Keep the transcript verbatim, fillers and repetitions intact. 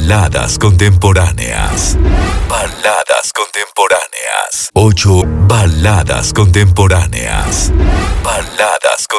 Baladas contemporáneas. Baladas contemporáneas. Ocho baladas contemporáneas. Baladas contemporáneas.